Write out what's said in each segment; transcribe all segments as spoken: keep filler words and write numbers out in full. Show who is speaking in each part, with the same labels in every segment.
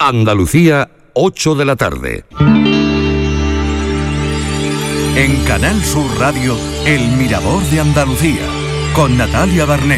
Speaker 1: Andalucía, ocho de la tarde.
Speaker 2: En Canal Sur Radio, El Mirador de Andalucía, con Natalia Barnés.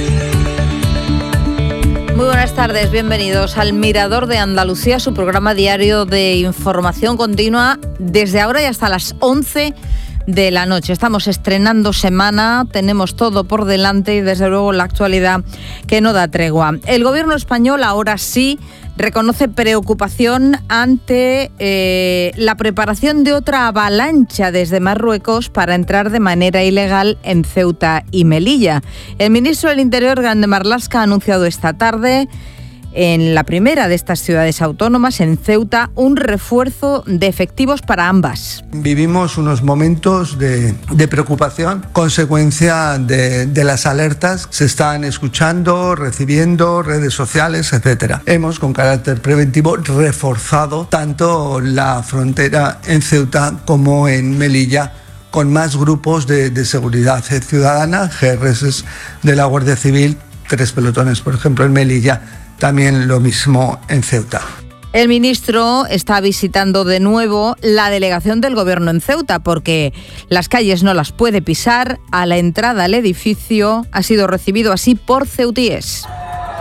Speaker 3: Muy buenas tardes, bienvenidos al Mirador de Andalucía, su programa diario de información continua desde ahora y hasta las once de la noche. Estamos estrenando semana, tenemos todo por delante y desde luego la actualidad que no da tregua. El gobierno español ahora sí reconoce preocupación ante eh, la preparación de otra avalancha desde Marruecos para entrar de manera ilegal en Ceuta y Melilla. El ministro del Interior, Grande Marlaska, ha anunciado esta tarde en la primera de estas ciudades autónomas, en Ceuta, un refuerzo de efectivos para ambas.
Speaker 4: Vivimos unos momentos de, de preocupación, consecuencia de, de las alertas. Se están escuchando, recibiendo, redes sociales, etcétera. Hemos, con carácter preventivo, reforzado tanto la frontera en Ceuta como en Melilla, con más grupos de, de seguridad ciudadana, G R S de la Guardia Civil, tres pelotones, por ejemplo, en Melilla. También lo mismo en Ceuta.
Speaker 3: El ministro está visitando de nuevo la delegación del gobierno en Ceuta porque las calles no las puede pisar. A la entrada al edificio ha sido recibido así por ceutíes.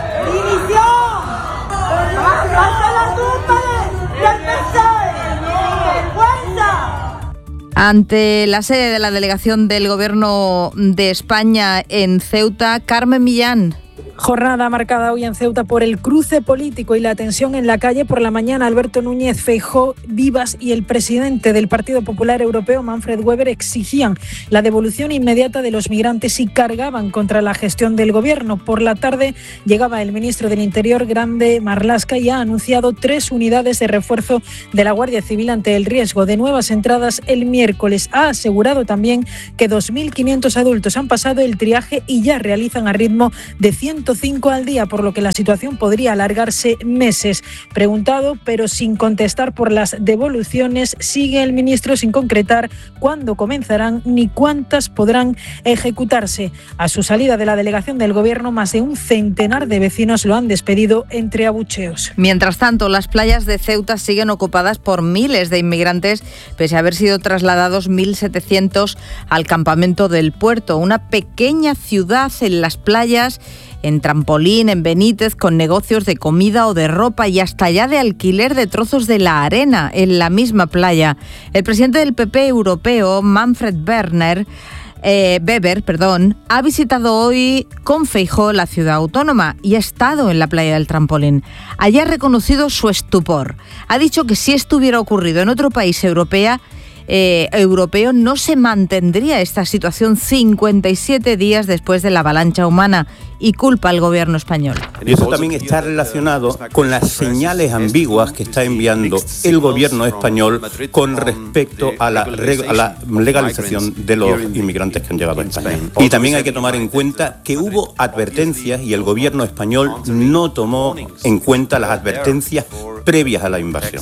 Speaker 3: Ante la sede de la delegación del gobierno de España en Ceuta, Carmen Millán.
Speaker 5: Jornada marcada hoy en Ceuta por el cruce político y la tensión en la calle. Por la mañana, Alberto Núñez Feijóo, Vivas y el presidente del Partido Popular Europeo, Manfred Weber, exigían la devolución inmediata de los migrantes y cargaban contra la gestión del gobierno. Por la tarde llegaba el ministro del Interior, Grande Marlaska, y ha anunciado tres unidades de refuerzo de la Guardia Civil ante el riesgo de nuevas entradas el miércoles. Ha asegurado también que dos mil quinientos adultos han pasado el triaje y ya realizan a ritmo de ciento cinco al día, por lo que la situación podría alargarse meses. Preguntado, pero sin contestar por las devoluciones, sigue el ministro sin concretar cuándo comenzarán ni cuántas podrán ejecutarse. A su salida de la delegación del gobierno, más de un centenar de vecinos lo han despedido entre abucheos.
Speaker 3: Mientras tanto, las playas de Ceuta siguen ocupadas por miles de inmigrantes, pese a haber sido trasladados mil setecientos al campamento del puerto, una pequeña ciudad en las playas, en Trampolín, en Benítez, con negocios de comida o de ropa y hasta ya de alquiler de trozos de la arena en la misma playa. El presidente del P P europeo, Manfred Werner, eh, Weber, perdón, ha visitado hoy con Feijóo la ciudad autónoma y ha estado en la playa del Trampolín. Allí ha reconocido su estupor. Ha dicho que si esto hubiera ocurrido en otro país europeo, Eh, europeo no se mantendría esta situación cincuenta y siete días después de la avalancha humana y culpa al gobierno español.
Speaker 6: Y eso también está relacionado con las señales ambiguas que está enviando el gobierno español con respecto a la, reg- a la legalización de los inmigrantes que han llegado a España. Y también hay que tomar en cuenta que hubo advertencias y el gobierno español no tomó en cuenta las advertencias previas a la invasión.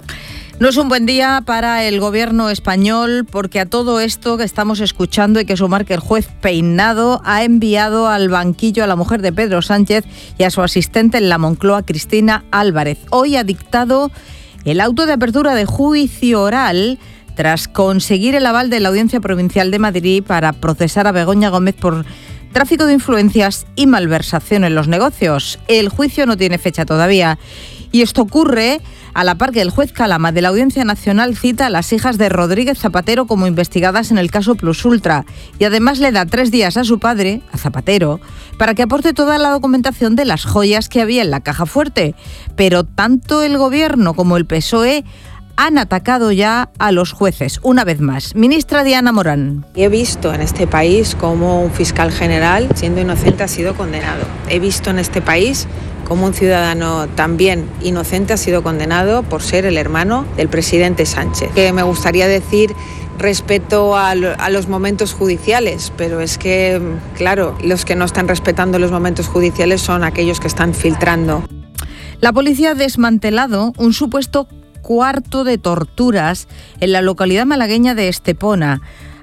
Speaker 3: No es un buen día para el gobierno español porque a todo esto que estamos escuchando hay que sumar que el juez Peinado ha enviado al banquillo a la mujer de Pedro Sánchez y a su asistente en la Moncloa, Cristina Álvarez. Hoy ha dictado el auto de apertura de juicio oral tras conseguir el aval de la Audiencia Provincial de Madrid para procesar a Begoña Gómez por tráfico de influencias y malversación en los negocios. El juicio no tiene fecha todavía. Y esto ocurre a la par que el juez Calama de la Audiencia Nacional cita a las hijas de Rodríguez Zapatero como investigadas en el caso Plus Ultra y además le da tres días a su padre, a Zapatero, para que aporte toda la documentación de las joyas que había en la caja fuerte. Pero tanto el Gobierno como el P S O E han atacado ya a los jueces, una vez más. Ministra Diana Morán.
Speaker 7: He visto en este país cómo un fiscal general, siendo inocente, ha sido condenado. He visto en este país cómo un ciudadano también inocente ha sido condenado por ser el hermano del presidente Sánchez. Que me gustaría decir respecto a, lo, a los momentos judiciales, pero es que, claro, los que no están respetando los momentos judiciales son aquellos que están filtrando.
Speaker 3: La policía ha desmantelado un supuesto cuarto de torturas en la localidad malagueña de Estepona.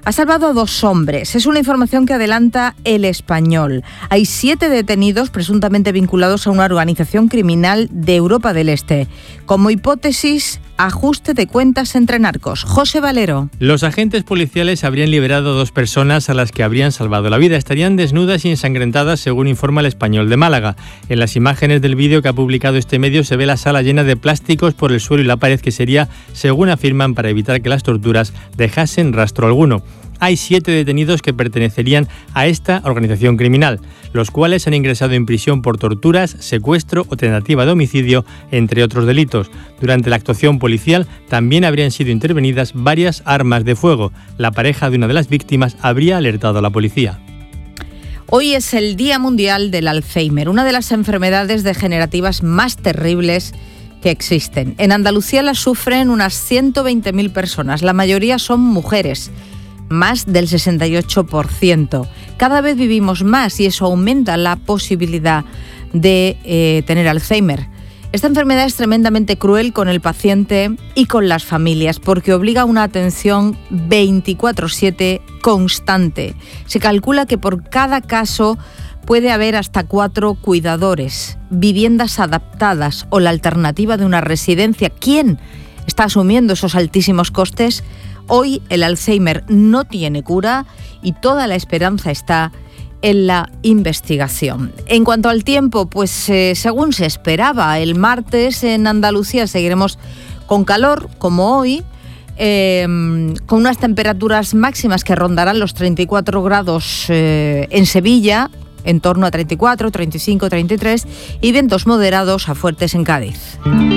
Speaker 3: Ha salvado a dos hombres. Es una información que adelanta El Español. Hay siete detenidos presuntamente vinculados a una organización criminal de Europa del Este. Como hipótesis, ajuste de cuentas entre narcos. José Valero.
Speaker 8: Los agentes policiales habrían liberado a dos personas a las que habrían salvado la vida. Estarían desnudas y ensangrentadas, según informa El Español de Málaga. En las imágenes del vídeo que ha publicado este medio se ve la sala llena de plásticos por el suelo y la pared, que sería, según afirman, para evitar que las torturas dejasen rastro alguno. Hay siete detenidos que pertenecerían a esta organización criminal, los cuales han ingresado en prisión por torturas, secuestro o tentativa de homicidio, entre otros delitos. Durante la actuación policial también habrían sido intervenidas varias armas de fuego. La pareja de una de las víctimas habría alertado a la policía.
Speaker 3: Hoy es el Día Mundial del Alzheimer, una de las enfermedades degenerativas más terribles que existen. En Andalucía la sufren unas ciento veinte mil personas, la mayoría son mujeres. Más del sesenta y ocho por ciento. Cada vez vivimos más y eso aumenta la posibilidad de eh, tener Alzheimer. Esta enfermedad es tremendamente cruel con el paciente y con las familias porque obliga a una atención veinticuatro siete constante. Se calcula que por cada caso puede haber hasta cuatro cuidadores, viviendas adaptadas o la alternativa de una residencia. ¿Quién está asumiendo esos altísimos costes? Hoy el Alzheimer no tiene cura y toda la esperanza está en la investigación. En cuanto al tiempo, pues eh, según se esperaba, el martes en Andalucía seguiremos con calor, como hoy, eh, con unas temperaturas máximas que rondarán los treinta y cuatro grados eh, en Sevilla, en torno a treinta y cuatro, treinta y cinco, treinta y tres, y vientos moderados a fuertes en Cádiz.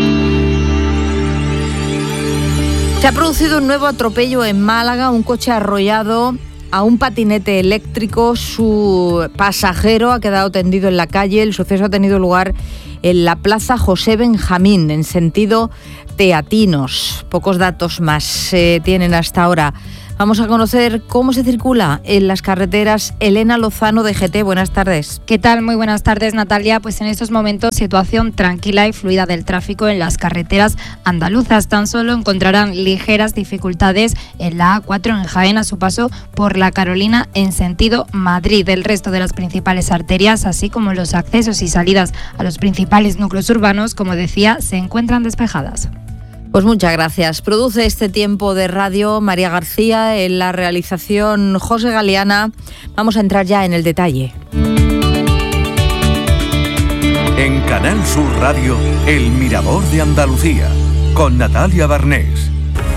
Speaker 3: Se ha producido un nuevo atropello en Málaga, un coche ha arrollado a un patinete eléctrico, su pasajero ha quedado tendido en la calle. El suceso ha tenido lugar en la Plaza José Benjamín, en sentido Teatinos. Pocos datos más se tienen hasta ahora. Vamos a conocer cómo se circula en las carreteras. Elena Lozano, de G T, buenas tardes.
Speaker 9: ¿Qué tal? Muy buenas tardes, Natalia. Pues en estos momentos, situación tranquila y fluida del tráfico en las carreteras andaluzas. Tan solo encontrarán ligeras dificultades en la A cuatro en Jaén a su paso por la Carolina en sentido Madrid. El resto de las principales arterias, así como los accesos y salidas a los principales núcleos urbanos, como decía, se encuentran despejadas.
Speaker 3: Pues muchas gracias. Produce este tiempo de radio María García, en la realización José Galeana. Vamos a entrar ya en el detalle.
Speaker 2: En Canal Sur Radio, El Mirador de Andalucía, con Natalia Barnés.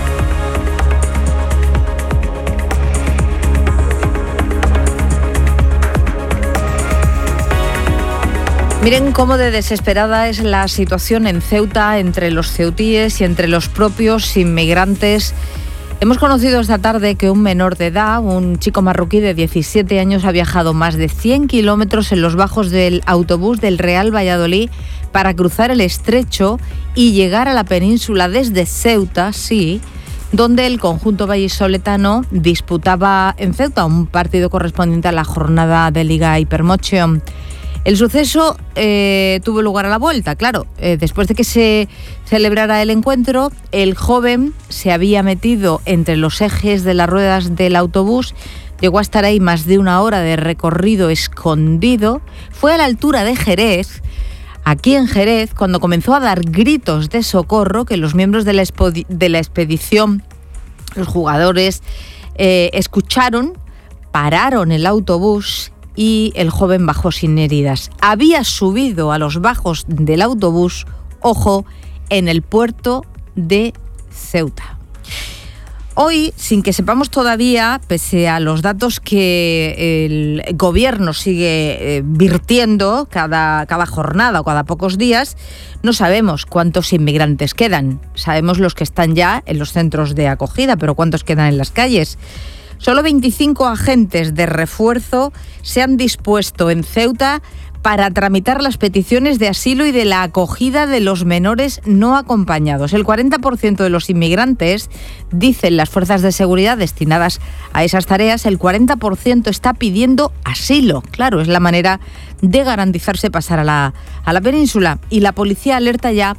Speaker 3: Miren cómo de desesperada es la situación en Ceuta, entre los ceutíes y entre los propios inmigrantes. Hemos conocido esta tarde que un menor de edad, un chico marroquí de diecisiete años, ha viajado más de cien kilómetros en los bajos del autobús del Real Valladolid para cruzar el estrecho y llegar a la península desde Ceuta, sí, donde el conjunto vallisoletano disputaba en Ceuta un partido correspondiente a la jornada de Liga Hypermotion. El suceso eh, tuvo lugar a la vuelta, claro. Eh, después de que se celebrara el encuentro, el joven se había metido entre los ejes de las ruedas del autobús, llegó a estar ahí más de una hora de recorrido escondido, fue a la altura de Jerez, aquí en Jerez, cuando comenzó a dar gritos de socorro que los miembros de la, expo- de la expedición, los jugadores, eh, escucharon, pararon el autobús y el joven bajó sin heridas. Había subido a los bajos del autobús, ojo, en el puerto de Ceuta. Hoy, sin que sepamos todavía, pese a los datos que el gobierno sigue eh, virtiendo cada, cada jornada o cada pocos días, no sabemos cuántos inmigrantes quedan. Sabemos los que están ya en los centros de acogida, pero cuántos quedan en las calles. Solo veinticinco agentes de refuerzo se han dispuesto en Ceuta para tramitar las peticiones de asilo y de la acogida de los menores no acompañados. El cuarenta por ciento de los inmigrantes, dicen las fuerzas de seguridad destinadas a esas tareas, el cuarenta por ciento está pidiendo asilo. Claro, es la manera de garantizarse pasar a la, a la península. Y la policía alerta ya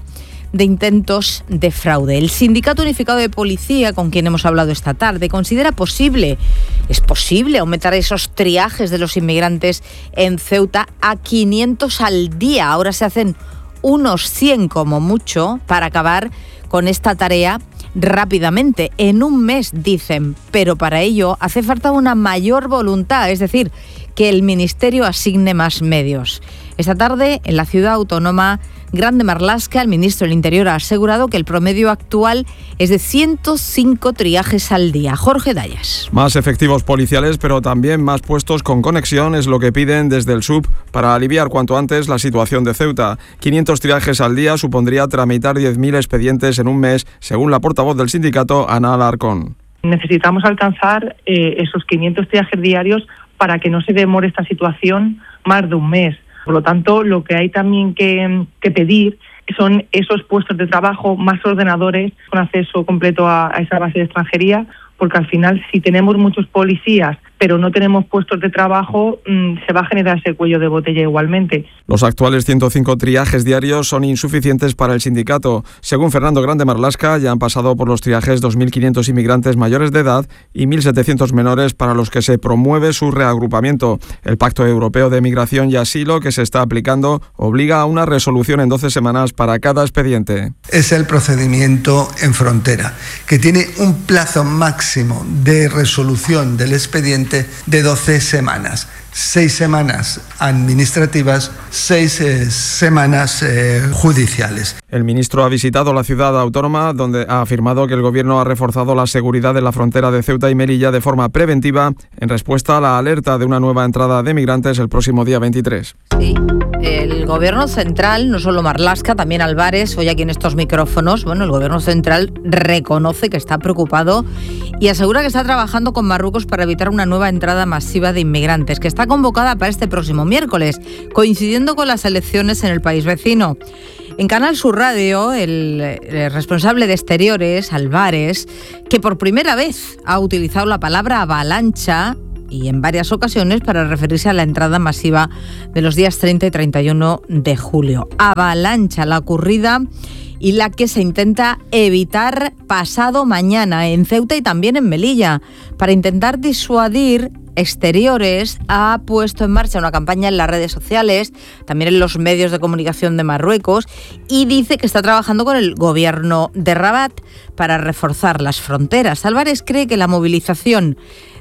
Speaker 3: de intentos de fraude. El Sindicato Unificado de Policía, con quien hemos hablado esta tarde, considera posible, es posible aumentar esos triajes de los inmigrantes en Ceuta a quinientos al día. Ahora se hacen unos cien como mucho para acabar con esta tarea rápidamente, en un mes, dicen, pero para ello hace falta una mayor voluntad, es decir, que el Ministerio asigne más medios. Esta tarde, en la ciudad autónoma Grande Marlaska, el ministro del Interior ha asegurado que el promedio actual es de ciento cinco triajes al día. Jorge Dayas.
Speaker 10: Más efectivos policiales, pero también más puestos con conexión es lo que piden desde el S U B para aliviar cuanto antes la situación de Ceuta. quinientos triajes al día supondría tramitar diez mil expedientes en un mes, según la portavoz del sindicato, Ana Alarcón.
Speaker 11: Necesitamos alcanzar eh, esos quinientos triajes diarios para que no se demore esta situación más de un mes. Por lo tanto, lo que hay también que, que pedir son esos puestos de trabajo, más ordenadores con acceso completo a, a esa base de extranjería, porque al final, si tenemos muchos policías pero no tenemos puestos de trabajo, mmm, se va a generar ese cuello de botella igualmente.
Speaker 10: Los actuales ciento cinco triajes diarios son insuficientes para el sindicato. Según Fernando Grande Marlaska, ya han pasado por los triajes dos mil quinientos inmigrantes mayores de edad y mil setecientos menores para los que se promueve su reagrupamiento. El Pacto Europeo de Migración y Asilo, que se está aplicando, obliga a una resolución en doce semanas para cada expediente.
Speaker 4: Es el procedimiento en frontera, que tiene un plazo máximo de resolución del expediente de doce semanas. Seis semanas administrativas, seis eh, semanas eh, judiciales.
Speaker 10: El ministro ha visitado la ciudad autónoma, donde ha afirmado que el gobierno ha reforzado la seguridad de la frontera de Ceuta y Melilla de forma preventiva en respuesta a la alerta de una nueva entrada de migrantes el próximo día veintitrés.
Speaker 3: Sí, el gobierno central, no solo Marlaska, también Álvarez, hoy aquí en estos micrófonos, bueno, el gobierno central reconoce que está preocupado y asegura que está trabajando con Marruecos para evitar una nueva entrada masiva de inmigrantes, que está convocada para este próximo miércoles, coincidiendo con las elecciones en el país vecino. En Canal Sur Radio, el, el responsable de Exteriores, Álvarez, que por primera vez ha utilizado la palabra avalancha y en varias ocasiones para referirse a la entrada masiva de los días treinta y treinta y uno de julio. Avalancha, la ocurrida y la que se intenta evitar pasado mañana en Ceuta y también en Melilla. Para intentar disuadir, Exteriores ha puesto en marcha una campaña en las redes sociales, también en los medios de comunicación de Marruecos, y dice que está trabajando con el gobierno de Rabat para reforzar las fronteras. Álvarez cree que la movilización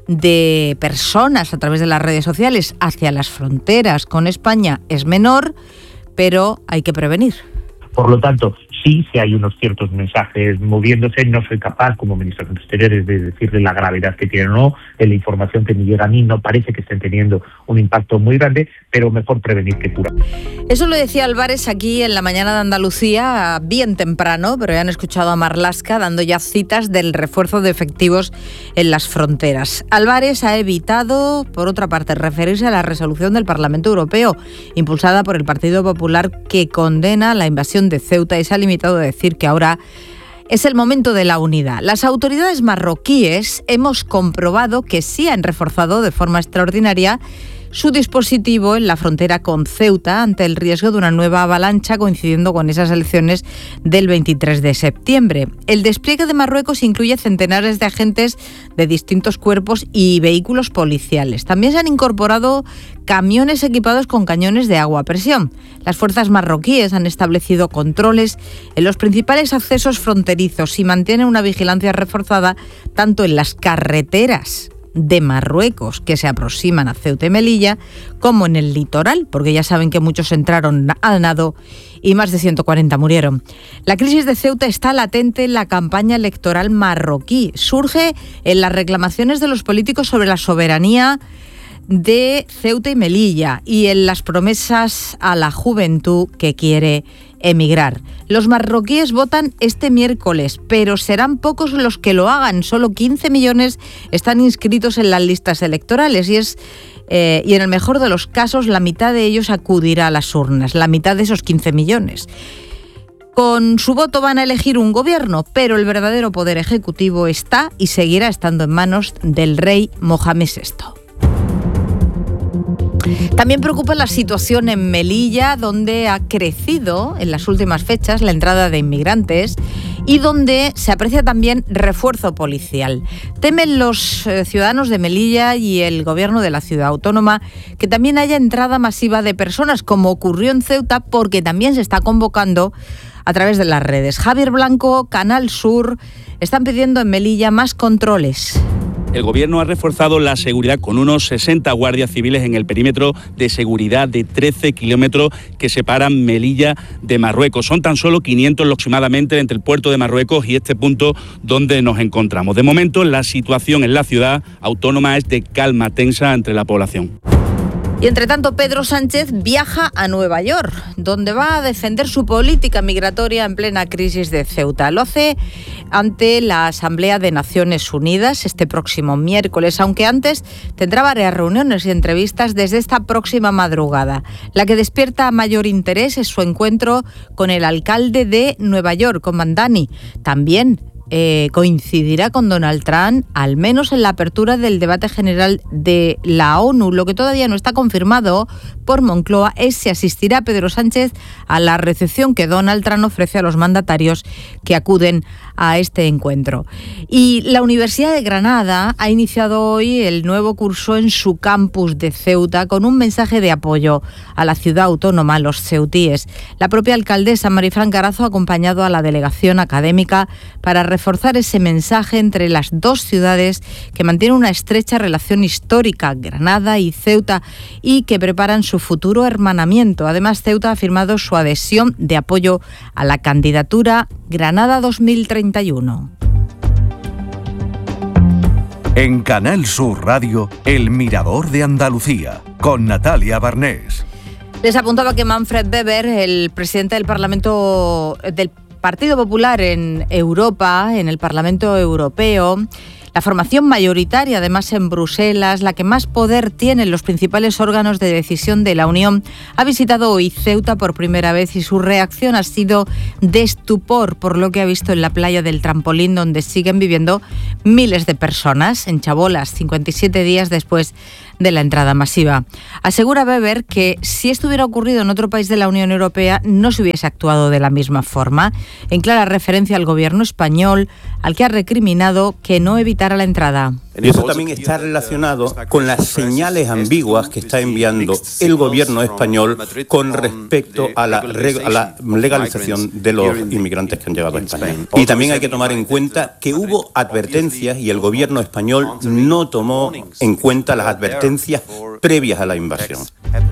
Speaker 3: de personas a través de las redes sociales hacia las fronteras con España es menor, pero hay que prevenir.
Speaker 12: Por lo tanto, sí, sí hay unos ciertos mensajes moviéndose. No soy capaz, como ministro de Exteriores, de decirle la gravedad que tienen o no. En la información que me llega a mí no parece que estén teniendo un impacto muy grande, pero mejor prevenir que curar.
Speaker 3: Eso lo decía Álvarez aquí en la mañana de Andalucía, bien temprano, pero ya han escuchado a Marlaska dando ya citas del refuerzo de efectivos en las fronteras. Álvarez ha evitado, por otra parte, referirse a la resolución del Parlamento Europeo, impulsada por el Partido Popular, que condena la invasión de Ceuta y se ha limitado a decir que ahora es el momento de la unidad. Las autoridades marroquíes hemos comprobado que sí han reforzado de forma extraordinaria su dispositivo en la frontera con Ceuta ante el riesgo de una nueva avalancha coincidiendo con esas elecciones del veintitrés de septiembre. El despliegue de Marruecos incluye centenares de agentes de distintos cuerpos y vehículos policiales. También se han incorporado camiones equipados con cañones de agua a presión. Las fuerzas marroquíes han establecido controles en los principales accesos fronterizos y mantienen una vigilancia reforzada tanto en las carreteras de Marruecos que se aproximan a Ceuta y Melilla, como en el litoral, porque ya saben que muchos entraron al nado y más de ciento cuarenta murieron. La crisis de Ceuta está latente en la campaña electoral marroquí. Surge en las reclamaciones de los políticos sobre la soberanía de Ceuta y Melilla y en las promesas a la juventud que quiere emigrar. Los marroquíes votan este miércoles, pero serán pocos los que lo hagan. Solo quince millones están inscritos en las listas electorales y es eh, y en el mejor de los casos la mitad de ellos acudirá a las urnas, la mitad de esos quince millones. Con su voto van a elegir un gobierno, pero el verdadero poder ejecutivo está y seguirá estando en manos del rey Mohamed sexto. También preocupa la situación en Melilla, donde ha crecido en las últimas fechas la entrada de inmigrantes y donde se aprecia también refuerzo policial. Temen los eh, ciudadanos de Melilla y el gobierno de la ciudad autónoma que también haya entrada masiva de personas, como ocurrió en Ceuta, porque también se está convocando a través de las redes. Javier Blanco, Canal Sur, están pidiendo en Melilla más controles.
Speaker 13: El Gobierno ha reforzado la seguridad con unos sesenta guardias civiles en el perímetro de seguridad de trece kilómetros que separan Melilla de Marruecos. Son tan solo quinientos aproximadamente entre el puerto de Marruecos y este punto donde nos encontramos. De momento, la situación en la ciudad autónoma es de calma tensa entre la población.
Speaker 3: Y entre tanto, Pedro Sánchez viaja a Nueva York, donde va a defender su política migratoria en plena crisis de Ceuta. Lo hace ante la Asamblea de Naciones Unidas este próximo miércoles, aunque antes tendrá varias reuniones y entrevistas desde esta próxima madrugada. La que despierta mayor interés es su encuentro con el alcalde de Nueva York, con Mamdani. También Eh, coincidirá con Donald Trump, al menos en la apertura del debate general de la ONU. Lo que todavía no está confirmado por Moncloa es si asistirá Pedro Sánchez a la recepción que Donald Trump ofrece a los mandatarios que acuden a este encuentro. Y la Universidad de Granada ha iniciado hoy el nuevo curso en su campus de Ceuta con un mensaje de apoyo a la ciudad autónoma, a los ceutíes. La propia alcaldesa Marifran Carazo ha acompañado a la delegación académica para reforzar ese mensaje entre las dos ciudades que mantienen una estrecha relación histórica, Granada y Ceuta, y que preparan su futuro hermanamiento. Además, Ceuta ha firmado su adhesión de apoyo a la candidatura Granada dos mil treinta y uno.
Speaker 2: En Canal Sur Radio, El Mirador de Andalucía, con Natalia Barnés.
Speaker 3: Les apuntaba que Manfred Weber, el presidente del Parlamento del Partido Popular en Europa, en el Parlamento Europeo, la formación mayoritaria, además en Bruselas, la que más poder tiene en los principales órganos de decisión de la Unión, ha visitado hoy Ceuta por primera vez y su reacción ha sido de estupor por lo que ha visto en la playa del Trampolín, donde siguen viviendo miles de personas en chabolas, cincuenta y siete días después de la entrada masiva. Asegura Weber que si esto hubiera ocurrido en otro país de la Unión Europea no se hubiese actuado de la misma forma, en clara referencia al gobierno español, al que ha recriminado que no evitara la entrada.
Speaker 6: Y eso también está relacionado con las señales ambiguas que está enviando el gobierno español con respecto a la, reg- a la legalización de los inmigrantes que han llegado a España. Y también hay que tomar en cuenta que hubo advertencias y el gobierno español no tomó en cuenta las advertencias previas a la invasión.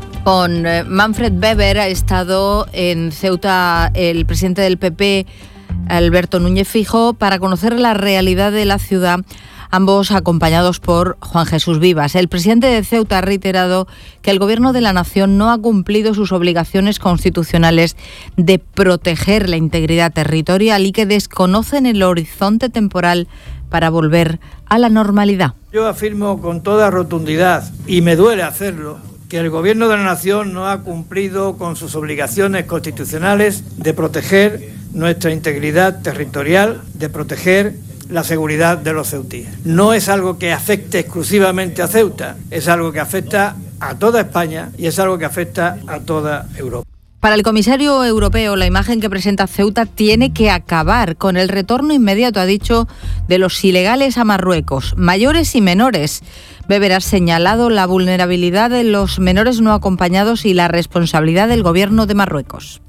Speaker 3: Con Manfred Weber ha estado en Ceuta el presidente del P P, Alberto Núñez Feijóo, para conocer la realidad de la ciudad, ambos acompañados por Juan Jesús Vivas. El presidente de Ceuta ha reiterado que el Gobierno de la Nación no ha cumplido sus obligaciones constitucionales de proteger la integridad territorial y que desconocen el horizonte temporal para volver a la normalidad.
Speaker 14: Yo afirmo con toda rotundidad, y me duele hacerlo, que el Gobierno de la Nación no ha cumplido con sus obligaciones constitucionales de proteger nuestra integridad territorial, de proteger la seguridad de los ceutíes. No es algo que afecte exclusivamente a Ceuta, es algo que afecta a toda España y es algo que afecta a toda Europa.
Speaker 3: Para el comisario europeo, la imagen que presenta Ceuta tiene que acabar con el retorno inmediato, ha dicho, de los ilegales a Marruecos, mayores y menores. Weber ha señalado la vulnerabilidad de los menores no acompañados y la responsabilidad del gobierno de Marruecos.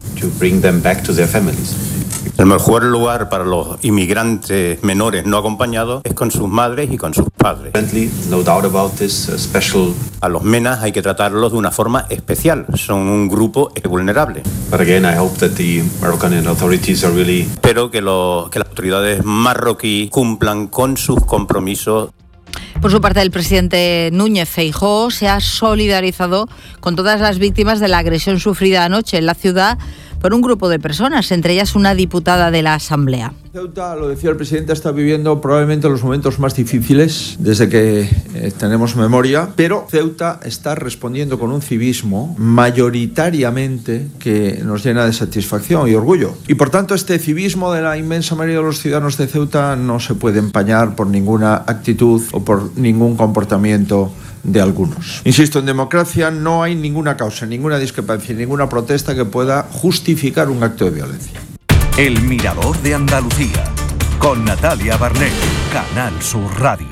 Speaker 6: El mejor lugar para los inmigrantes menores no acompañados es con sus madres y con sus padres. A los menas hay que tratarlos de una forma especial. Son un grupo vulnerable. Espero que, lo, que las autoridades marroquíes cumplan con sus compromisos.
Speaker 3: Por su parte, el presidente Núñez Feijóo se ha solidarizado con todas las víctimas de la agresión sufrida anoche en la ciudad por un grupo de personas, entre ellas una diputada de la Asamblea.
Speaker 15: Ceuta, lo decía el presidente, está viviendo probablemente los momentos más difíciles desde que eh, tenemos memoria, pero Ceuta está respondiendo con un civismo mayoritariamente que nos llena de satisfacción y orgullo. Y por tanto este civismo de la inmensa mayoría de los ciudadanos de Ceuta no se puede empañar por ninguna actitud o por ningún comportamiento de algunos. Insisto, en democracia no hay ninguna causa, ninguna discrepancia, ninguna protesta que pueda justificar un acto de violencia.
Speaker 2: El Mirador de Andalucía, con Natalia Barnés, Canal Sur Radio.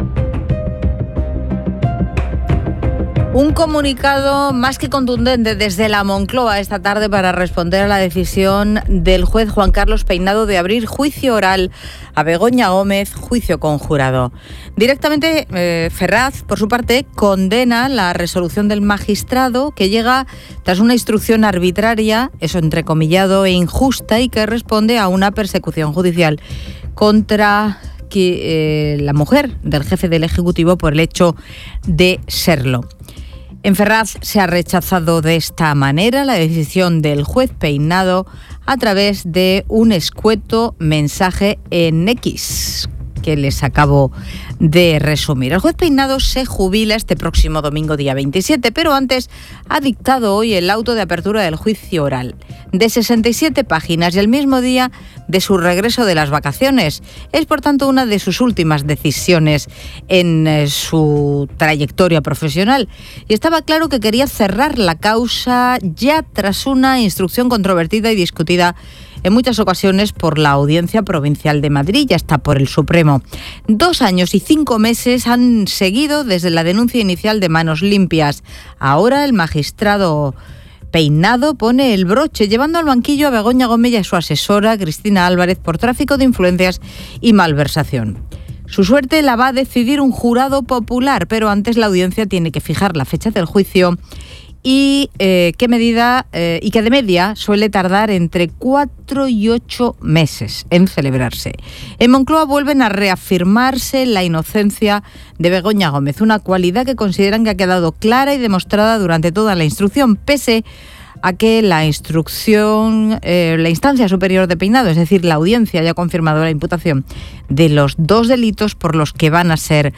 Speaker 3: Un comunicado más que contundente desde la Moncloa esta tarde para responder a la decisión del juez Juan Carlos Peinado de abrir juicio oral a Begoña Gómez, juicio conjurado. Directamente, eh, Ferraz, por su parte, condena la resolución del magistrado que llega tras una instrucción arbitraria, eso entrecomillado e injusta, y que responde a una persecución judicial contra que, eh, la mujer del jefe del Ejecutivo por el hecho de serlo. En Ferraz se ha rechazado de esta manera la decisión del juez Peinado a través de un escueto mensaje en X, que les acabo de resumir. El juez Peinado se jubila este próximo domingo día veintisiete, pero antes ha dictado hoy el auto de apertura del juicio oral de sesenta y siete páginas y el mismo día de su regreso de las vacaciones. Es por tanto una de sus últimas decisiones en eh, su trayectoria profesional y estaba claro que quería cerrar la causa ya tras una instrucción controvertida y discutida en muchas ocasiones por la Audiencia Provincial de Madrid y hasta por el Supremo. Dos años y cinco meses han seguido desde la denuncia inicial de Manos Limpias. Ahora el magistrado Peinado pone el broche, llevando al banquillo a Begoña Gómez y a su asesora Cristina Álvarez por tráfico de influencias y malversación. Su suerte la va a decidir un jurado popular, pero antes la audiencia tiene que fijar la fecha del juicio y eh, qué medida eh, y que de media suele tardar entre cuatro y ocho meses en celebrarse. En Moncloa vuelven a reafirmarse la inocencia de Begoña Gómez, una cualidad que consideran que ha quedado clara y demostrada durante toda la instrucción, pese a que la instrucción, eh, la instancia superior de Peinado, es decir, la audiencia, haya confirmado la imputación de los dos delitos por los que van a ser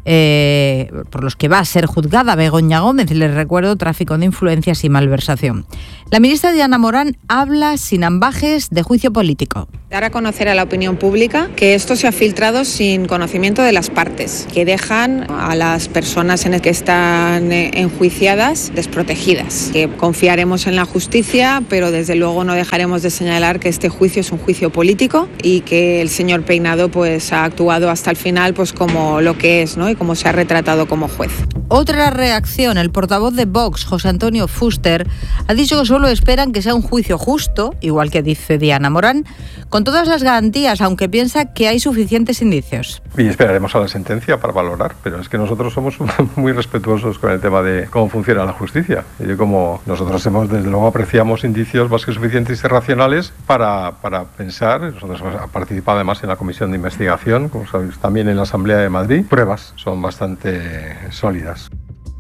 Speaker 3: Eh, por los que va a ser juzgada Begoña Gómez. Les recuerdo, tráfico de influencias y malversación. La ministra Diana Morán habla sin ambajes de juicio político.
Speaker 7: Dar a conocer a la opinión pública que esto se ha filtrado sin conocimiento de las partes, que dejan a las personas en el que están enjuiciadas desprotegidas, que confiaremos en la justicia, pero desde luego no dejaremos de señalar que este juicio es un juicio político y que el señor Peinado pues ha actuado hasta el final pues como lo que es, ¿no? Y como se ha retratado como juez.
Speaker 3: Otra reacción, el portavoz de Vox, José Antonio Fuster, ha dicho que solo esperan que sea un juicio justo, igual que dice Diana Morán, con todas las garantías, aunque piensa que hay suficientes indicios.
Speaker 16: Y esperaremos a la sentencia para valorar, pero es que nosotros somos muy respetuosos con el tema de cómo funciona la justicia. Y como nosotros hemos, desde luego, apreciamos indicios más que suficientes y racionales para, para pensar, nosotros hemos participado además en la comisión de investigación, como sabéis, también en la Asamblea de Madrid, pruebas son bastante sólidas.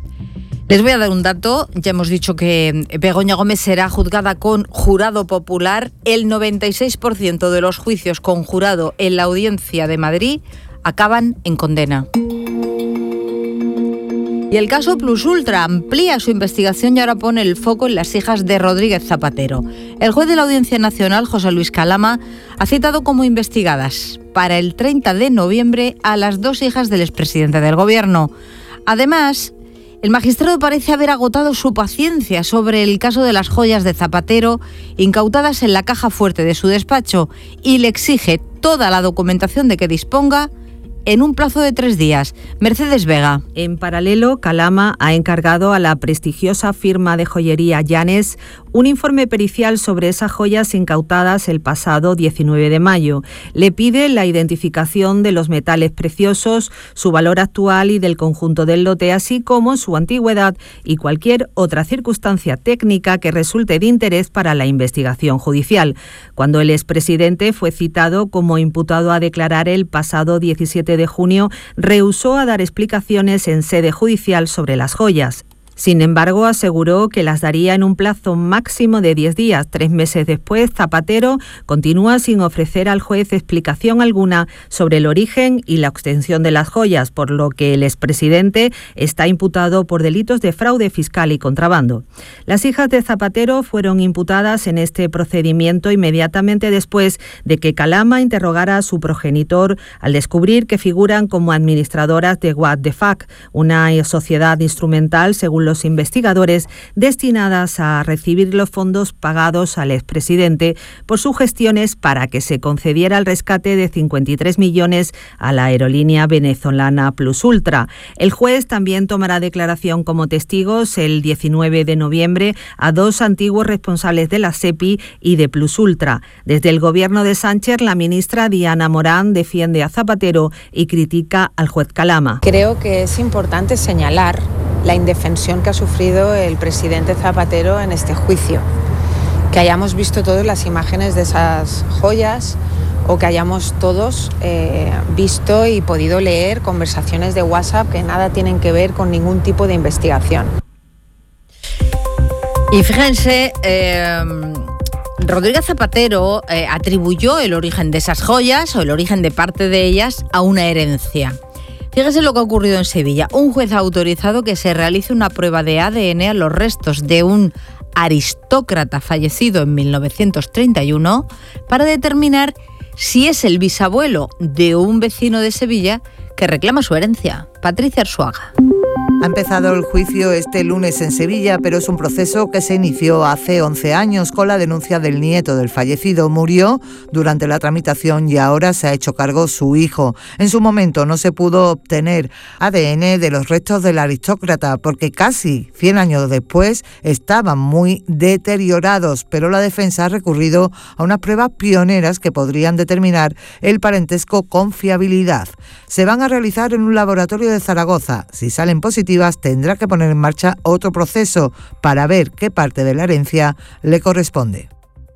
Speaker 3: Les voy a dar un dato. Ya hemos dicho que Begoña Gómez será juzgada con jurado popular. El noventa y seis por ciento de los juicios con jurado en la Audiencia de Madrid acaban en condena. Y el caso Plus Ultra amplía su investigación y ahora pone el foco en las hijas de Rodríguez Zapatero. El juez de la Audiencia Nacional, José Luis Calama, ha citado como investigadas para el treinta de noviembre a las dos hijas del expresidente del Gobierno. Además, el magistrado parece haber agotado su paciencia sobre el caso de las joyas de Zapatero incautadas en la caja fuerte de su despacho y le exige toda la documentación de que disponga en un plazo de tres días. Mercedes Vega.
Speaker 17: En paralelo, Calama ha encargado a la prestigiosa firma de joyería Llanes un informe pericial sobre esas joyas incautadas el pasado diecinueve de mayo. Le pide la identificación de los metales preciosos, su valor actual y del conjunto del lote, así como su antigüedad y cualquier otra circunstancia técnica que resulte de interés para la investigación judicial. Cuando el expresidente fue citado como imputado a declarar el pasado diecisiete de junio, rehusó a dar explicaciones en sede judicial sobre las joyas. Sin embargo, aseguró que las daría en un plazo máximo de diez días. Tres meses después, Zapatero continúa sin ofrecer al juez explicación alguna sobre el origen y la obtención de las joyas, por lo que el expresidente está imputado por delitos de fraude fiscal y contrabando. Las hijas de Zapatero fueron imputadas en este procedimiento inmediatamente después de que Calama interrogara a su progenitor al descubrir que figuran como administradoras de What the Fuck, una sociedad instrumental, según los investigadores, destinadas a recibir los fondos pagados al expresidente por sus gestiones para que se concediera el rescate de cincuenta y tres millones a la aerolínea venezolana Plus Ultra. El juez también tomará declaración como testigos el diecinueve de noviembre a dos antiguos responsables de la SEPI y de Plus Ultra. Desde el gobierno de Sánchez, la ministra Diana Morán defiende a Zapatero y critica al juez Calama.
Speaker 7: Creo que es importante señalar la indefensión que ha sufrido el presidente Zapatero en este juicio. Que hayamos visto todas las imágenes de esas joyas o que hayamos todos eh, visto y podido leer conversaciones de WhatsApp que nada tienen que ver con ningún tipo de investigación.
Speaker 3: Y fíjense, eh, Rodríguez Zapatero eh, atribuyó el origen de esas joyas o el origen de parte de ellas a una herencia. Fíjese lo que ha ocurrido en Sevilla. Un juez ha autorizado que se realice una prueba de A D N a los restos de un aristócrata fallecido en mil novecientos treinta y uno para determinar si es el bisabuelo de un vecino de Sevilla que reclama su herencia. Patricia Arzuaga.
Speaker 18: Ha empezado el juicio este lunes en Sevilla, pero es un proceso que se inició hace once años con la denuncia del nieto del fallecido. Murió durante la tramitación y ahora se ha hecho cargo su hijo. En su momento no se pudo obtener A D N de los restos del aristócrata porque casi cien años después estaban muy deteriorados, pero la defensa ha recurrido a unas pruebas pioneras que podrían determinar el parentesco con fiabilidad. Se van a realizar en un laboratorio de Zaragoza. Si salen positivas, tendrá que poner en marcha otro proceso para ver qué parte de la herencia le corresponde.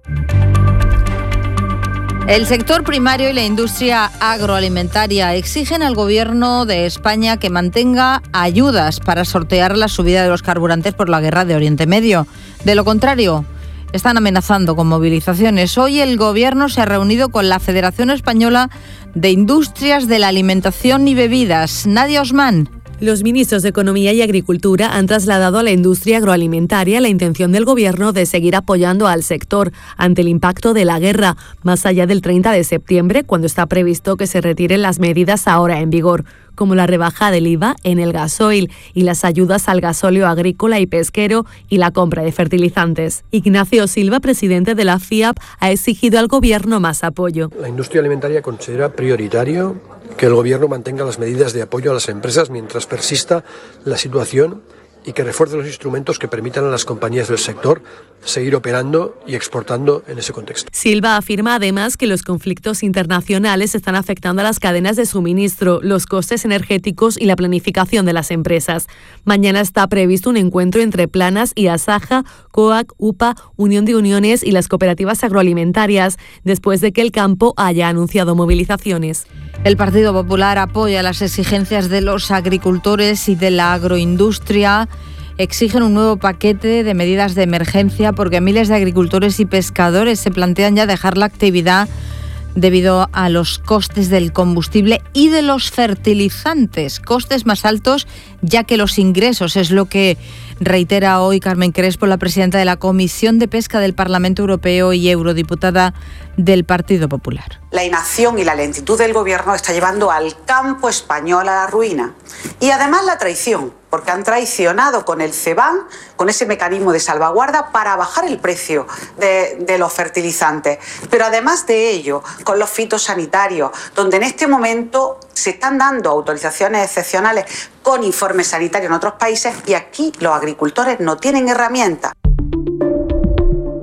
Speaker 3: El sector primario y la industria agroalimentaria exigen al Gobierno de España que mantenga ayudas para sortear la subida de los carburantes por la guerra de Oriente Medio. De lo contrario, están amenazando con movilizaciones. Hoy el Gobierno se ha reunido con la Federación Española de Industrias de la Alimentación y Bebidas. Nadia Osman.
Speaker 19: Los ministros de Economía y Agricultura han trasladado a la industria agroalimentaria la intención del Gobierno de seguir apoyando al sector ante el impacto de la guerra, más allá del treinta de septiembre, cuando está previsto que se retiren las medidas ahora en vigor, como la rebaja del I V A en el gasoil y las ayudas al gasóleo agrícola y pesquero y la compra de fertilizantes. Ignacio Silva, presidente de la FIAP, ha exigido al Gobierno más apoyo.
Speaker 20: La industria alimentaria considera prioritario que el Gobierno mantenga las medidas de apoyo a las empresas mientras persista la situación y que refuerce los instrumentos que permitan a las compañías del sector seguir operando y exportando en ese contexto.
Speaker 19: Silva afirma además que los conflictos internacionales están afectando a las cadenas de suministro, los costes energéticos y la planificación de las empresas. Mañana está previsto un encuentro entre Planas y Asaja, COAC, UPA, Unión de Uniones y las cooperativas agroalimentarias, después de que el campo haya anunciado movilizaciones.
Speaker 3: El Partido Popular apoya las exigencias de los agricultores y de la agroindustria. Exigen un nuevo paquete de medidas de emergencia porque miles de agricultores y pescadores se plantean ya dejar la actividad debido a los costes del combustible y de los fertilizantes, costes más altos ya que los ingresos, es lo que reitera hoy Carmen Crespo, la presidenta de la Comisión de Pesca del Parlamento Europeo y eurodiputada del Partido Popular.
Speaker 21: La inacción y la lentitud del Gobierno está llevando al campo español a la ruina. Y además la traición, porque han traicionado con el CEBAN, con ese mecanismo de salvaguarda para bajar el precio de, de los fertilizantes. Pero además de ello, con los fitosanitarios, donde en este momento se están dando autorizaciones excepcionales con informes sanitarios en otros países y aquí los agricultores no tienen herramientas.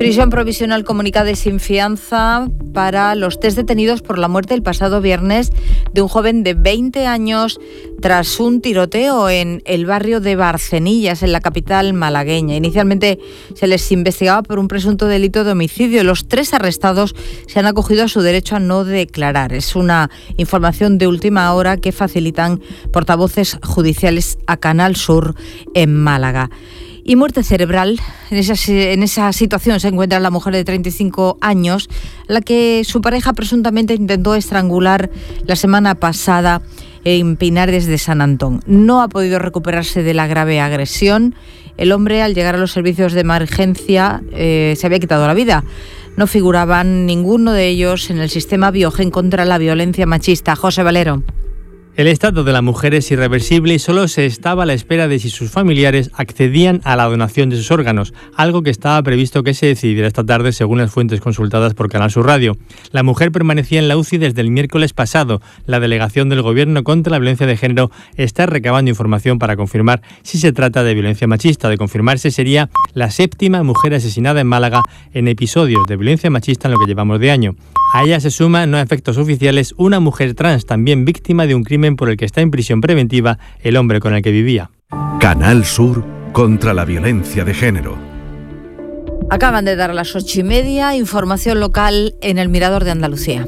Speaker 3: Prisión provisional comunicada y sin fianza para los tres detenidos por la muerte el pasado viernes de un joven de veinte años tras un tiroteo en el barrio de Barcenillas, en la capital malagueña. Inicialmente se les investigaba por un presunto delito de homicidio. Los tres arrestados se han acogido a su derecho a no declarar. Es una información de última hora que facilitan portavoces judiciales a Canal Sur en Málaga. Y muerte cerebral. En esa, en esa situación se encuentra la mujer de treinta y cinco años, la que su pareja presuntamente intentó estrangular la semana pasada en Pinares de San Antón. No ha podido recuperarse de la grave agresión. El hombre, al llegar a los servicios de emergencia, eh, se había quitado la vida. No figuraban ninguno de ellos en el sistema Biogen contra la violencia machista. José Valero.
Speaker 8: El estado de la mujer es irreversible y solo se estaba a la espera de si sus familiares accedían a la donación de sus órganos, algo que estaba previsto que se decidiera esta tarde según las fuentes consultadas por Canal Sur Radio. La mujer permanecía en la U C I desde el miércoles pasado. La delegación del Gobierno contra la violencia de género está recabando información para confirmar si se trata de violencia machista. De confirmarse, sería la séptima mujer asesinada en Málaga en episodios de violencia machista en lo que llevamos de año. A ella se suma, no a efectos oficiales, una mujer trans también víctima de un crimen por el que está en prisión preventiva el hombre con el que vivía.
Speaker 2: Canal Sur contra la violencia de género.
Speaker 3: Acaban de dar las ocho y media, información local en el Mirador de Andalucía.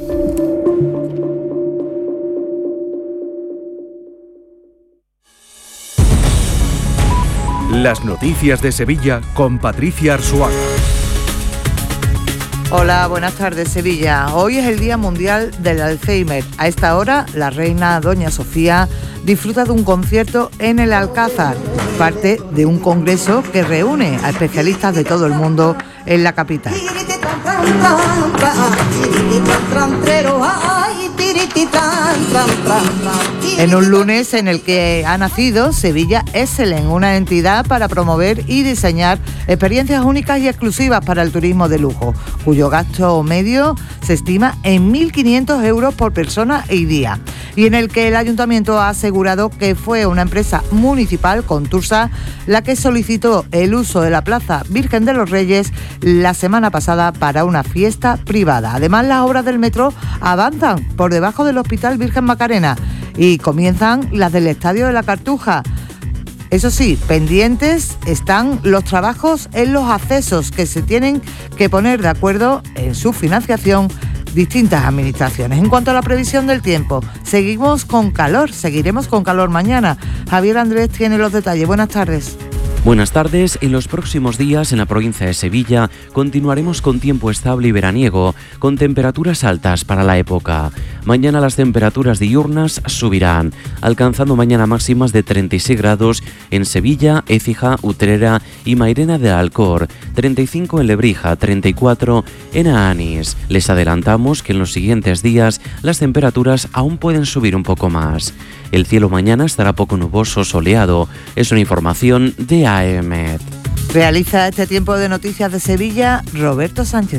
Speaker 2: Las noticias de Sevilla con Patricia Arzuaga.
Speaker 18: Hola, buenas tardes, Sevilla. Hoy es el Día Mundial del Alzheimer. A esta hora, la reina Doña Sofía disfruta de un concierto en el Alcázar, parte de un congreso que reúne a especialistas de todo el mundo en la capital. En un lunes en el que ha nacido Sevilla Excellent, una entidad para promover y diseñar experiencias únicas y exclusivas para el turismo de lujo, cuyo gasto medio se estima en mil quinientos euros por persona y día, y en el que el ayuntamiento ha asegurado que fue una empresa municipal, Contursa, la que solicitó el uso de la Plaza Virgen de los Reyes la semana pasada para una fiesta privada. Además, las obras del metro avanzan por debajo del Hospital Virgen Macarena y comienzan las del Estadio de la Cartuja. Eso sí, pendientes están los trabajos en los accesos que se tienen que poner de acuerdo en su financiación distintas administraciones. En cuanto a la previsión del tiempo, seguimos con calor, seguiremos con calor mañana. Javier Andrés tiene los detalles. Buenas tardes.
Speaker 1: Buenas tardes. En los próximos días en la provincia de Sevilla continuaremos con tiempo estable y veraniego, con temperaturas altas para la época. Mañana las temperaturas diurnas subirán, alcanzando mañana máximas de treinta y seis grados en Sevilla, Écija, Utrera y Mairena de Alcor, treinta y cinco en Lebrija, treinta y cuatro en Aanís. Les adelantamos que en los siguientes días las temperaturas aún pueden subir un poco más. El cielo mañana estará poco nuboso, soleado. Es una información de A E M E T.
Speaker 18: Realiza este tiempo de noticias de Sevilla Roberto Sánchez.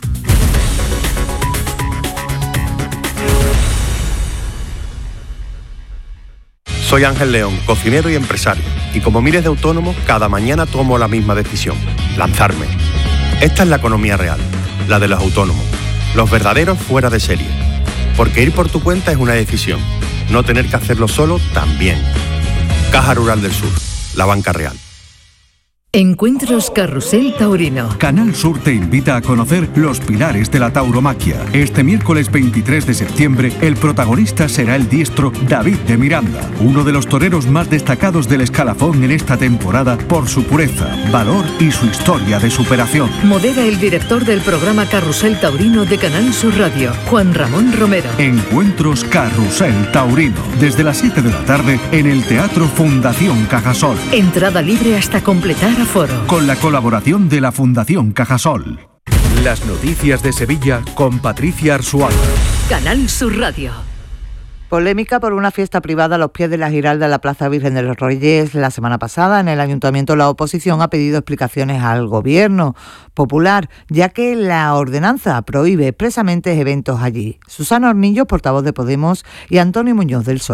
Speaker 22: Soy Ángel León, cocinero y empresario, y como miles de autónomos, cada mañana tomo la misma decisión: lanzarme. Esta es la economía real, la de los autónomos, los verdaderos fuera de serie. Porque ir por tu cuenta es una decisión, no tener que hacerlo solo también. Caja Rural del Sur, la banca real.
Speaker 23: Encuentros Carrusel Taurino.
Speaker 2: Canal Sur te invita a conocer los pilares de la tauromaquia. Este miércoles veintitrés de septiembre, el protagonista será el diestro David de Miranda, uno de los toreros más destacados del escalafón en esta temporada por su pureza, valor y su historia de superación.
Speaker 23: Modera el director del programa Carrusel Taurino de Canal Sur Radio, Juan Ramón Romero.
Speaker 2: Encuentros Carrusel Taurino, desde las siete de la tarde en el Teatro Fundación Cajasol.
Speaker 23: Entrada libre hasta completar aforo.
Speaker 2: Con la colaboración de la Fundación Cajasol. Las noticias de Sevilla con Patricia Arzuaga.
Speaker 23: Canal Sur Radio.
Speaker 18: Polémica por una fiesta privada a los pies de la Giralda en la Plaza Virgen de los Reyes la semana pasada. En el Ayuntamiento la oposición ha pedido explicaciones al Gobierno popular, ya que la ordenanza prohíbe expresamente eventos allí. Susana Hornillo, portavoz de Podemos, y Antonio Muñoz del P S O E.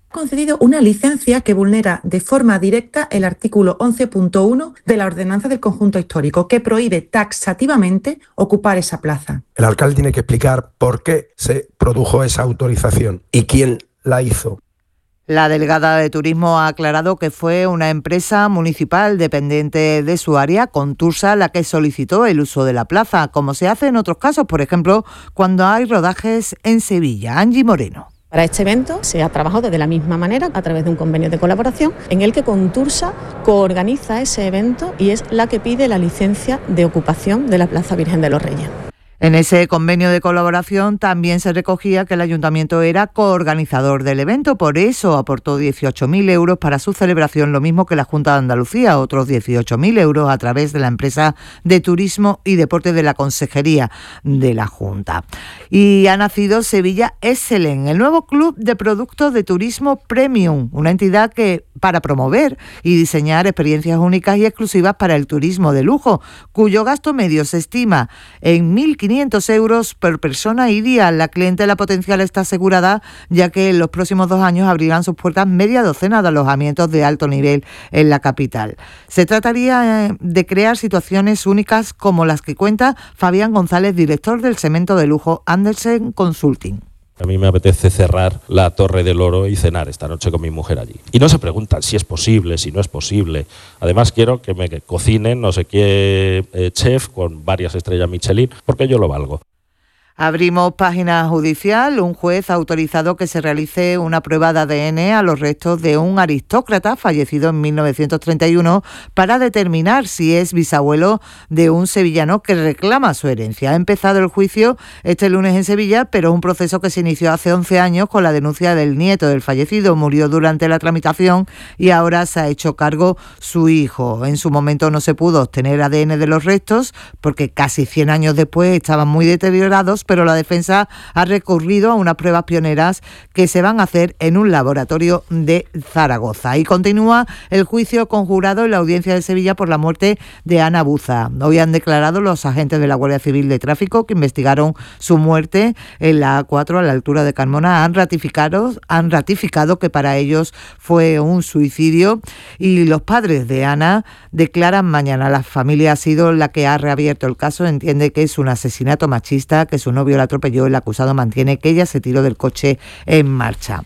Speaker 5: concedido una licencia que vulnera de forma directa el artículo once punto uno de la Ordenanza del Conjunto Histórico, que prohíbe taxativamente ocupar esa plaza.
Speaker 20: El alcalde tiene que explicar por qué se produjo esa autorización y quién la hizo.
Speaker 18: La delegada de Turismo ha aclarado que fue una empresa municipal dependiente de su área, Contursa, la que solicitó el uso de la plaza, como se hace en otros casos, por ejemplo, cuando hay rodajes en Sevilla. Angie Moreno.
Speaker 9: Para este evento se ha trabajado de la misma manera a través de un convenio de colaboración en el que Contursa coorganiza ese evento y es la que pide la licencia de ocupación de la Plaza Virgen de los Reyes.
Speaker 18: En ese convenio de colaboración también se recogía que el ayuntamiento era coorganizador del evento, por eso aportó dieciocho mil euros para su celebración, lo mismo que la Junta de Andalucía, otros dieciocho mil euros a través de la empresa de turismo y deporte de la Consejería de la Junta. Y ha nacido Sevilla Excellent, el nuevo club de productos de turismo premium, una entidad que para promover y diseñar experiencias únicas y exclusivas para el turismo de lujo, cuyo gasto medio se estima en mil quinientos euros por persona y día. La clientela potencial está asegurada, ya que en los próximos dos años abrirán sus puertas media docena de alojamientos de alto nivel en la capital. Se trataría de crear situaciones únicas como las que cuenta Fabián González, director del cemento de lujo Andersen Consulting.
Speaker 11: A mí me apetece cerrar la Torre del Oro y cenar esta noche con mi mujer allí. Y no se preguntan si es posible, si no es posible. Además quiero que me cocinen no sé qué eh, chef con varias estrellas Michelin, porque yo lo valgo.
Speaker 18: Abrimos página judicial. Un juez ha autorizado que se realice una prueba de A D N a los restos de un aristócrata fallecido en mil novecientos treinta y uno para determinar si es bisabuelo de un sevillano que reclama su herencia. Ha empezado el juicio este lunes en Sevilla, pero es un proceso que se inició hace once años con la denuncia del nieto del fallecido. Murió durante la tramitación y ahora se ha hecho cargo su hijo. En su momento no se pudo obtener A D N de los restos porque casi cien años después estaban muy deteriorados, pero la defensa ha recurrido a unas pruebas pioneras que se van a hacer en un laboratorio de Zaragoza. Y continúa el juicio conjurado en la Audiencia de Sevilla por la muerte de Ana Buza. Hoy han declarado los agentes de la Guardia Civil de Tráfico que investigaron su muerte en la A cuatro a la altura de Carmona. Han ratificado, han ratificado que para ellos fue un suicidio y los padres de Ana declaran mañana. La familia ha sido la que ha reabierto el caso, entiende que es un asesinato machista, que su novio la atropelló. El acusado mantiene que ella se tiró del coche en marcha.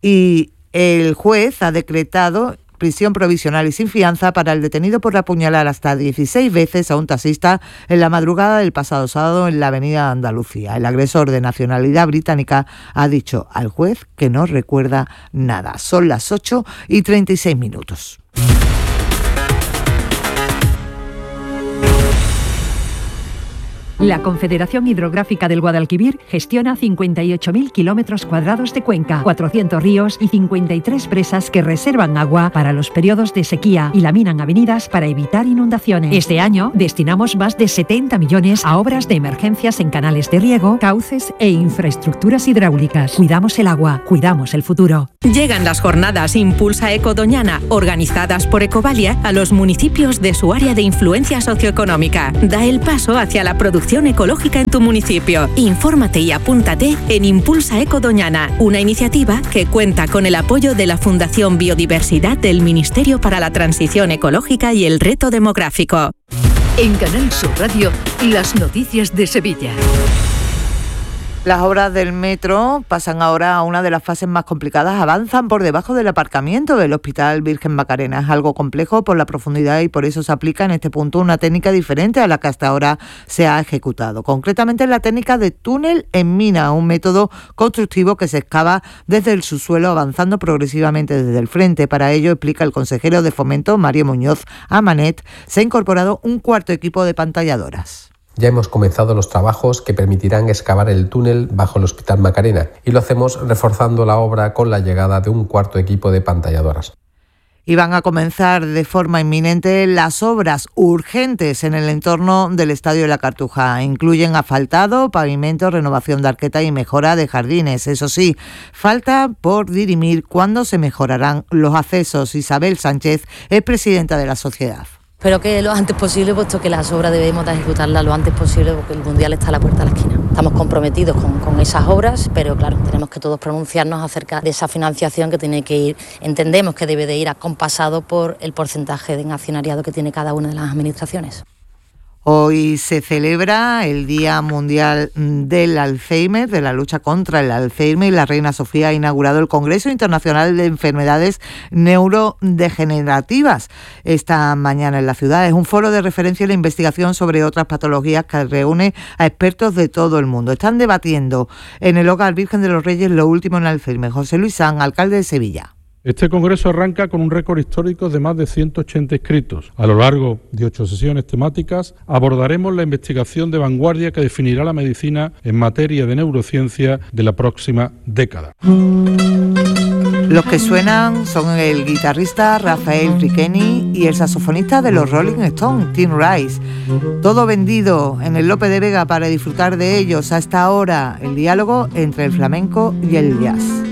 Speaker 18: Y el juez ha decretado prisión provisional y sin fianza para el detenido por apuñalar hasta dieciséis veces a un taxista en la madrugada del pasado sábado en la avenida Andalucía. El agresor, de nacionalidad británica, ha dicho al juez que no recuerda nada. Son las ocho y treinta y seis minutos.
Speaker 23: La Confederación Hidrográfica del Guadalquivir gestiona cincuenta y ocho mil kilómetros cuadrados de cuenca, cuatrocientos ríos y cincuenta y tres presas que reservan agua para los periodos de sequía y laminan avenidas para evitar inundaciones. Este año destinamos más de setenta millones a obras de emergencias en canales de riego, cauces e infraestructuras hidráulicas. Cuidamos el agua, cuidamos el futuro.
Speaker 24: Llegan las jornadas Impulsa Eco Doñana, organizadas por Ecovalia a los municipios de su área de influencia socioeconómica. Da el paso hacia la producción ecológica en tu municipio. Infórmate y apúntate en Impulsa Eco Doñana, una iniciativa que cuenta con el apoyo de la Fundación Biodiversidad del Ministerio para la Transición Ecológica y el Reto Demográfico.
Speaker 23: En Canal Sur Radio, las noticias de Sevilla.
Speaker 18: Las obras del metro pasan ahora a una de las fases más complicadas. Avanzan por debajo del aparcamiento del Hospital Virgen Macarena. Es algo complejo por la profundidad y por eso se aplica en este punto una técnica diferente a la que hasta ahora se ha ejecutado. Concretamente la técnica de túnel en mina, un método constructivo que se excava desde el subsuelo avanzando progresivamente desde el frente. Para ello, explica el consejero de Fomento, Mario Muñoz Amanet, se ha incorporado un cuarto equipo de pantalladoras.
Speaker 25: Ya hemos comenzado los trabajos que permitirán excavar el túnel bajo el Hospital Macarena y lo hacemos reforzando la obra con la llegada de un cuarto equipo de pantalladoras.
Speaker 18: Y van a comenzar de forma inminente las obras urgentes en el entorno del Estadio de la Cartuja. Incluyen asfaltado, pavimento, renovación de arqueta y mejora de jardines. Eso sí, falta por dirimir cuándo se mejorarán los accesos. Isabel Sánchez es presidenta de la sociedad.
Speaker 4: Espero que lo antes posible, puesto que las obras debemos de ejecutarlas lo antes posible, porque el Mundial está a la puerta de la esquina. Estamos comprometidos con, con esas obras, pero claro, tenemos que todos pronunciarnos acerca de esa financiación que tiene que ir, entendemos que debe de ir acompasado por el porcentaje de accionariado que tiene cada una de las administraciones.
Speaker 18: Hoy se celebra el Día Mundial del Alzheimer, de la lucha contra el Alzheimer, y la Reina Sofía ha inaugurado el Congreso Internacional de Enfermedades Neurodegenerativas esta mañana en la ciudad. Es un foro de referencia en la investigación sobre otras patologías que reúne a expertos de todo el mundo. Están debatiendo en el Hogar Virgen de los Reyes lo último en Alzheimer. José Luis San, alcalde de Sevilla.
Speaker 10: Este congreso arranca con un récord histórico de más de ciento ochenta inscritos. A lo largo de ocho sesiones temáticas abordaremos la investigación de vanguardia que definirá la medicina en materia de neurociencia de la próxima década.
Speaker 18: Los que suenan son el guitarrista Rafael Riqueni y el saxofonista de los Rolling Stones, Tim Rice. Todo vendido en el Lope de Vega para disfrutar de ellos. Hasta ahora, el diálogo entre el flamenco y el jazz.